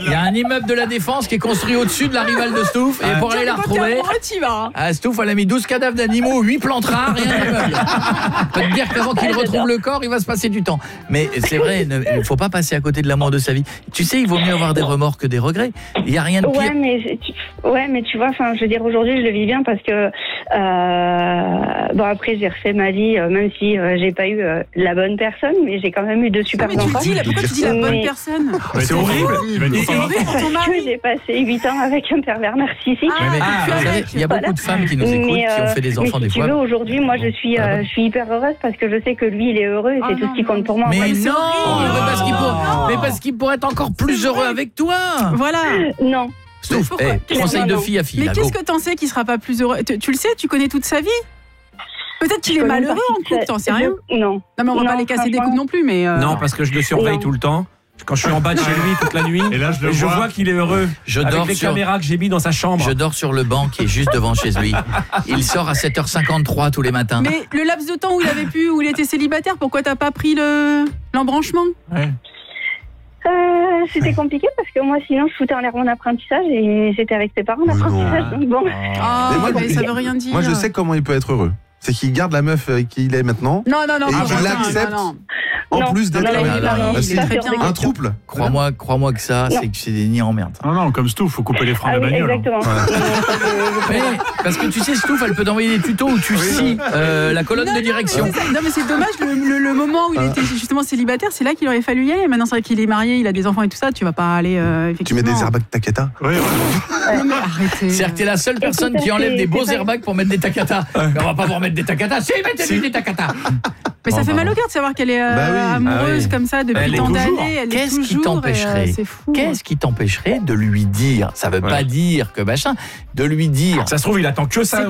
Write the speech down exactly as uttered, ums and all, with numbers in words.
Il y a un immeuble de la Défense qui est construit au-dessus de la rivale de Stouff. Et pour aller la retrouver, à Stouff, elle a mis douze cadavres d'animaux, huit plantes rares et un immeuble. Je peux te dire qu'avant qu'il retrouve le corps, il va se passer du temps. Mais c'est vrai, il ne faut pas passer à côté de l'amour de sa vie. Tu sais, il vaut mieux avoir des remords que des regrets. Il n'y a rien de pire. Ouais, mais tu, ouais, mais tu vois, enfin, je veux dire, aujourd'hui, je le vis bien parce que, euh, bon, après, j'ai refait ma vie, euh, même si euh, j'ai pas eu euh, la bonne personne, mais j'ai quand même eu de super mais tu enfants. dis, là, pourquoi tu dis la bonne mais... personne? Mais c'est horrible. C'est horrible pour ton mari. J'ai passé huit ans avec un pervers narcissique. Ah, mais ah, vous savez, il y a beaucoup voilà. de femmes qui nous écoutent, mais, euh, qui ont fait des enfants mais des si fois. tu veux, aujourd'hui, moi, je suis, Ah, euh, bon. je suis hyper heureuse parce que je sais que lui, il est heureux et Ah, c'est tout non, ce qui compte non. pour moi. Mais en fait. non, horrible. mais parce qu'il pour- Non. mais parce qu'il pourrait être encore plus heureux avec toi. Voilà. Non. Stouff, Pourquoi eh, conseil Non, de non. fille à fille. Mais là, qu'est-ce go. que t'en sais qu'il sera pas plus heureux? tu, tu le sais, tu connais toute sa vie. Peut-être qu'il Je est connais malheureux pas en couple, si t'en sais ça- rien. Non. Non mais on va Non, pas les casser des franchement. couples non plus, mais euh, Non, parce que je le surveille Non. tout le temps. Quand je suis en bas de chez lui toute la nuit, Et là, je le et je vois. vois qu'il est heureux. Je avec dors les sur- caméras que j'ai mis dans sa chambre. Je dors sur le banc qui est juste devant chez lui. Il sort à sept heures cinquante-trois tous les matins. mais le laps de temps où il avait pu, où il était célibataire, pourquoi t'as pas pris le l'embranchement? Ouais. Euh, c'était compliqué parce que moi, sinon, je foutais en l'air mon apprentissage et j'étais avec ses parents Mais non. d'apprentissage. Donc bon. Ah, Mais moi, mais je- ça veut rien dire. Moi, je sais comment il peut être heureux. C'est qu'il garde la meuf avec qui il est maintenant, Non non non. Et pas qu'il vraiment, l'accepte. non, non. en Non, plus d'être non, non, heureux. non, non, Bah, il si. est très bien. Un trouble. Crois-moi, crois-moi que ça, c'est que c'est des nids en merde. Non, non, comme Stouff, faut couper les freins Ah de la oui, bagnole. exactement. Ouais. Mais, parce que tu sais, Stouff, elle peut t'envoyer des tutos où tu scies euh, la colonne Non, de non, direction. mais c'est ça. Non mais c'est dommage le, le- le moment où il était justement célibataire, c'est là qu'il aurait fallu y aller. Maintenant c'est vrai qu'il est marié, il a des enfants et tout ça, tu vas pas aller euh, Tu mets effectivement. des airbags Takata. Ouais, ouais. Non, mais arrêtez. C'est-à-dire que t'es la seule personne Écoute, qui enlève c'est- des beaux c'est pas- airbags pour mettre des Takata. Mais on va pas vous remettre des Takata. Si, mettez-lui des Takata. Mais ça Bon, fait bah, mal au cœur de savoir qu'elle est euh, Bah oui. amoureuse Ah oui. comme ça depuis Elle est tant toujours. d'années. Elle est Qu'est-ce qui toujours, t'empêcherait et, euh, C'est fou. Qu'est-ce qui t'empêcherait de lui dire? Ça veut Ouais. pas dire que machin, de lui dire. Ça se trouve, il attend que ça.